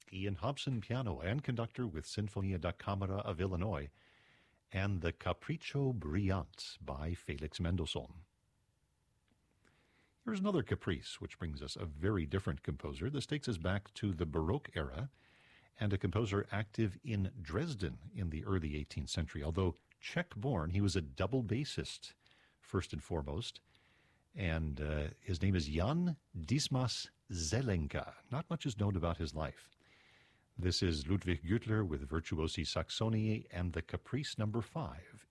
Ian Hobson piano and conductor with Sinfonia da Camera of Illinois, and the Capriccio Brillante by Felix Mendelssohn. Here's another caprice, which brings us a very different composer. This takes us back to the Baroque era and a composer active in Dresden in the early 18th century. Although Czech-born, he was a double bassist, first and foremost, and his name is Jan Dismas Zelenka. Not much is known about his life. This is Ludwig Güttler with Virtuosi Saxonii and the Caprice number 5